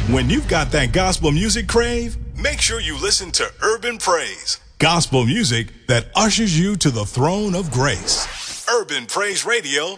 When you've got that gospel music crave, make sure you listen to Urban Praise, gospel music that ushers you to the throne of grace. Urban Praise Radio.